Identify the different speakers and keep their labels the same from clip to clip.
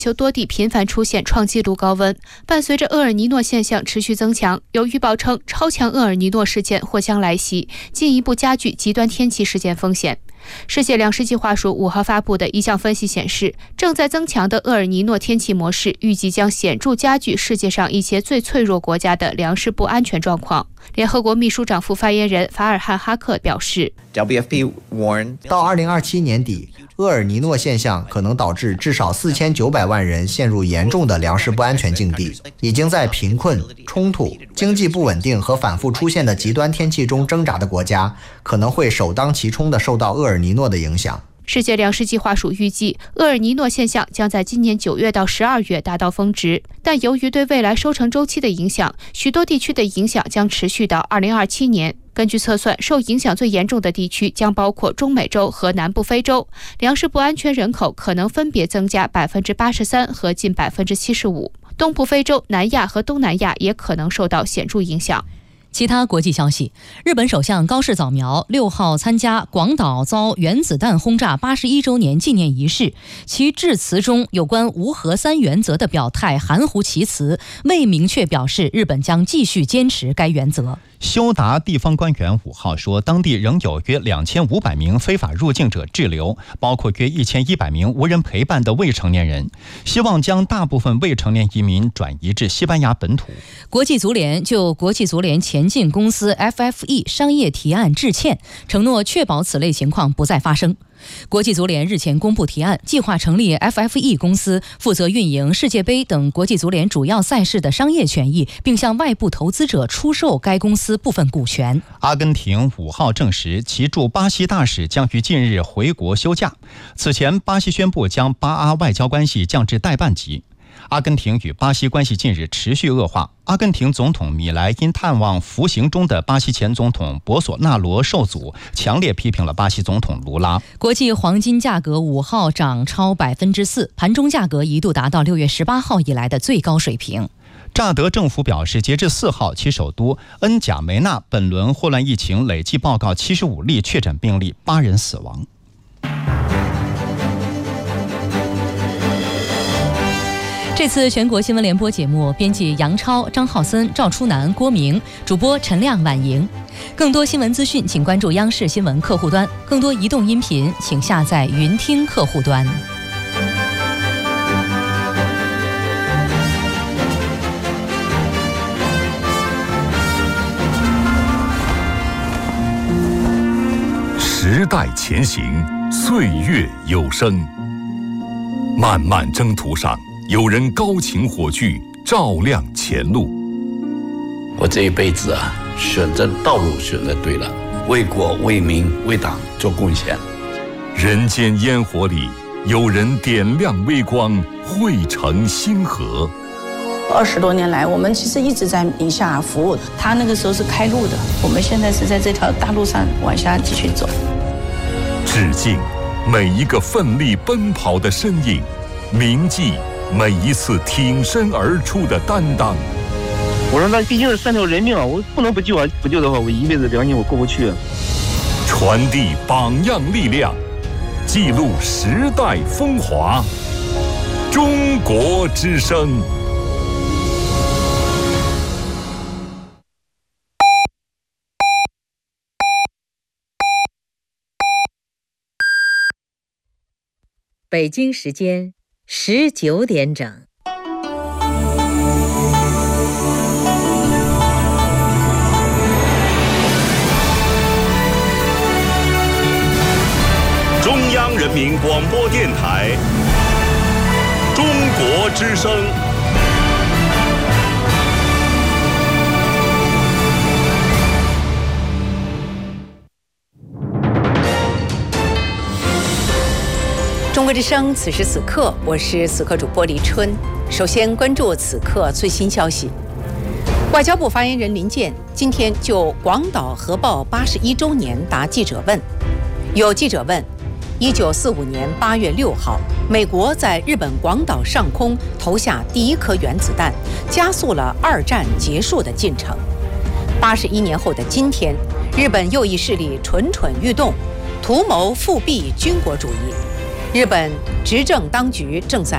Speaker 1: 球多地频繁出现创纪录高温，伴随着厄尔尼诺现象持续增强，有预报称超强厄尔尼诺事件或将来袭，进一步加剧极端天气事件风险。世界粮食计划署5号发布的一项分析显示，正在增强的厄尔尼诺天气模式预计将显著加剧世界上一些最脆弱国家的粮食不安全状况。联合国秘书长副发言人法尔汉哈克表示，
Speaker 2: 到
Speaker 3: 2027年底，厄尔尼诺现象可能导致至少4900万人陷入严重的粮食不安全境地。已经在贫困、冲突、经济不稳定和反复出现的极端天气中挣扎的国家，可能会首当其冲地受到厄尔尼诺的影响。
Speaker 1: 世界粮食计划署预计，厄尔尼诺现象将在今年9月到12月达到峰值，但由于对未来收成周期的影响，许多地区的影响将持续到2027年。根据测算，受影响最严重的地区将包括中美洲和南部非洲，粮食不安全人口可能分别增加83%和近75%。东部非洲、南亚和东南亚也可能受到显著影响。
Speaker 4: 其他国际消息，日本首相高市早苗6号参加广岛遭原子弹轰炸81周年纪念仪式，其致辞中有关无核三原则的表态含糊其辞，未明确表示日本将继续坚持该原则。
Speaker 5: 休达地方官员5号说，当地仍有约2500名非法入境者滞留，包括约1100名无人陪伴的未成年人，希望将大部分未成年移民转移至西班牙本土。
Speaker 4: 国际足联就国际足联前进公司 FFE 商业提案致歉，承诺确保此类情况不再发生。国际足联日前公布提案，计划成立 FFE 公司，负责运营世界杯等国际足联主要赛事的商业权益，并向外部投资者出售该公司部分股权。
Speaker 5: 阿根廷5号证实，其驻巴西大使将于近日回国休假。此前，巴西宣布将巴阿外交关系降至代办级。阿根廷与巴西关系近日持续恶化，阿根廷总统米莱因探望服刑中的巴西前总统博索纳罗受阻，强烈批评了巴西总统卢拉。
Speaker 4: 国际黄金价格5号涨超4%，盘中价格一度达到6月18号以来的最高水平。
Speaker 5: 乍得政府表示，截至4号，其首都恩贾梅纳本轮霍乱疫情累计报告75例确诊病例，8人死亡。
Speaker 4: 这次全国新闻联播节目，编辑杨超、张浩森、赵初南、郭明，主播陈亮、婉莹。更多新闻资讯，请关注央视新闻客户端；更多移动音频，请下载云听客户端。
Speaker 6: 时代前行，岁月有声。漫漫征途上，有人高擎火炬，照亮前路。
Speaker 7: 我这一辈子啊，选择道路选择对了，为国为民为党做贡献。
Speaker 6: 人间烟火里，有人点亮微光，汇成星河。
Speaker 8: 20多年来，我们其实一直在宁夏服务。他那个时候是开路的，我们现在是在这条大路上往下继续走。
Speaker 6: 致敬每一个奋力奔跑的身影，铭记每一次挺身而出的担当。
Speaker 9: 我说那毕竟是3条人命啊，我不能不救啊！不救的话，我一辈子良心我过不去。
Speaker 6: 传递榜样力量，记录时代风华。中国之声。
Speaker 10: 北京时间19点整。
Speaker 6: 中央人民广播电台，中国之声。
Speaker 10: 中国之声，此时此刻，我是此刻主播李春。首先关注此刻最新消息。外交部发言人林健今天就广岛核爆81周年答记者问。有记者问：1945年8月6号，美国在日本广岛上空投下第1颗原子弹，加速了2战结束的进程。81年后的今天，日本右翼势力蠢蠢欲动，图谋复辟军国主义。日本执政当局正在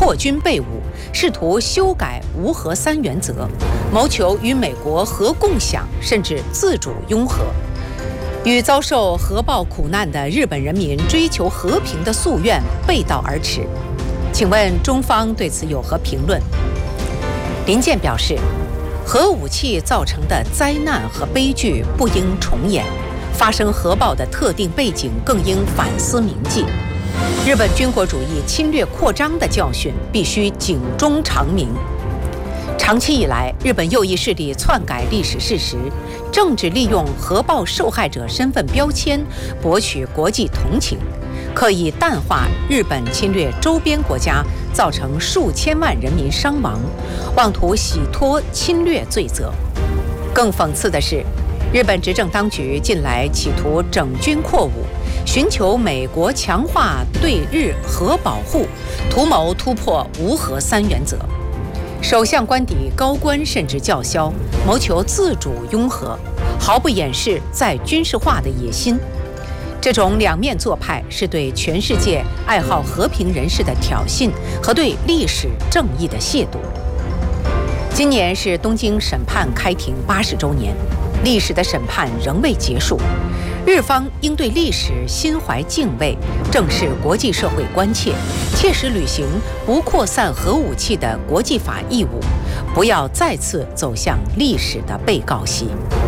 Speaker 10: 破军备武，试图修改无核三原则，谋求与美国核共享甚至自主拥核，与遭受核爆苦难的日本人民追求和平的夙愿背道而驰。请问中方对此有何评论？林健表示，核武器造成的灾难和悲剧不应重演，发生核爆的特定背景更应反思铭记。日本军国主义侵略扩张的教训必须警钟长鸣。长期以来，日本右翼势力篡改历史事实，政治利用核爆受害者身份标签博取国际同情，刻意淡化日本侵略周边国家造成数千万人民伤亡，妄图洗脱侵略罪责。更讽刺的是，日本执政当局近来企图整军扩武，寻求美国强化对日核保护，图谋突破无核三原则。首相官邸高官甚至叫嚣，谋求自主拥核，毫不掩饰再军事化的野心。这种两面做派是对全世界爱好和平人士的挑衅和对历史正义的亵渎。今年是东京审判开庭80周年，历史的审判仍未结束，日方应对历史心怀敬畏，正视国际社会关切，切实履行不扩散核武器的国际法义务，不要再次走向历史的被告席。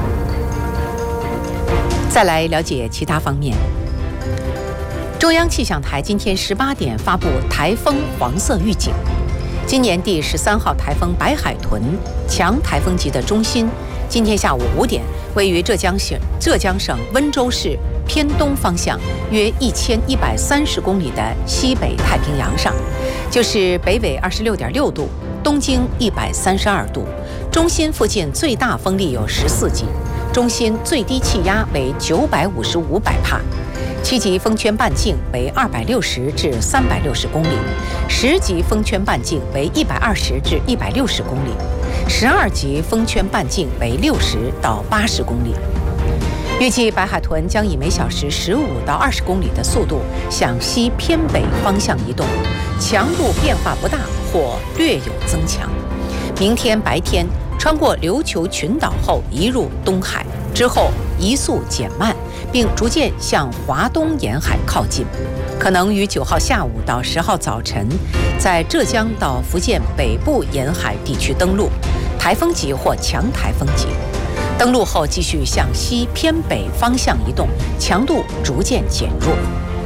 Speaker 10: 再来了解其他方面。中央气象台今天18点发布台风黄色预警，今年第13号台风白海豚强台风级的中心，今天下午5点位于浙江省温州市偏东方向约1130公里的西北太平洋上，就是北纬26.6度，东经132度，中心附近最大风力有14级，中心最低气压为955百帕，7级风圈半径为260至360公里，10级风圈半径为120至160公里，12级风圈半径为60到80公里。预计白海豚将以每小时15到20公里的速度向西偏北方向移动，强度变化不大或略有增强。明天白天穿过琉球群岛后移入东海，之后移速减慢，并逐渐向华东沿海靠近，可能于9号下午到10号早晨在浙江到福建北部沿海地区登陆，台风级或强台风级。登陆后继续向西偏北方向移动，强度逐渐减弱。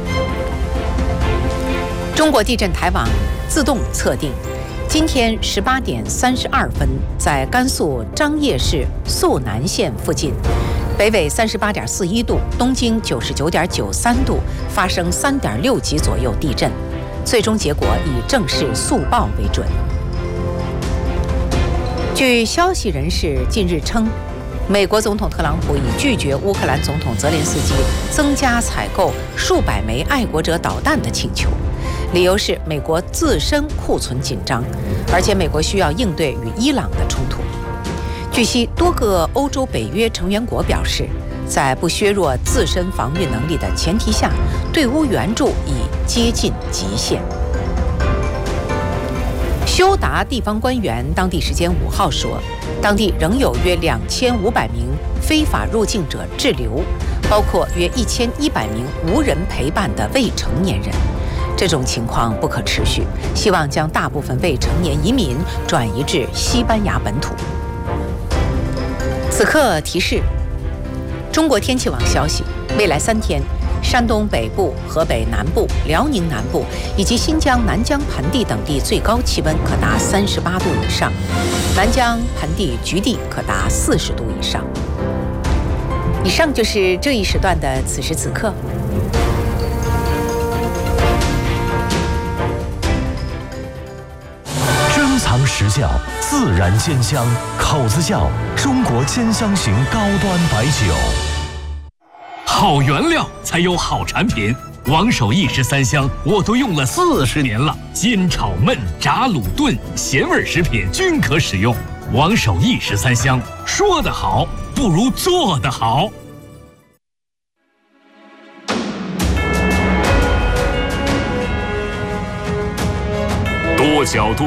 Speaker 10: 中国地震台网自动测定，今天18点32分，在甘肃张掖市肃南县附近，北纬38.41度，东经99.93度，发生3.6级左右地震，最终结果以正式速报为准。据消息人士近日称，美国总统特朗普已拒绝乌克兰总统泽连斯基增加采购数百枚爱国者导弹的请求，理由是美国自身库存紧张，而且美国需要应对与伊朗的冲突。据悉，多个欧洲北约成员国表示，在不削弱自身防御能力的前提下，对乌援助已接近极限。休达地方官员当地时间5号说，当地仍有约2500名非法入境者滞留，包括约1100名无人陪伴的未成年人。这种情况不可持续，希望将大部分未成年移民转移至西班牙本土。此刻提示：中国天气网消息，未来3天，山东北部、河北南部、辽宁南部以及新疆南疆盆地等地最高气温可达38度以上，南疆盆地局地可达40度以上。以上就是这一时段的此时此刻。
Speaker 2: 珍藏实效，自然鲜香，口子窖中国兼香型高端白酒。
Speaker 11: 好原料才有好产品，王守义13香我都用了40年了，煎炒焖炸卤炖咸味食品均可使用。王守义13香，说得好不如做得好。
Speaker 6: 多多角度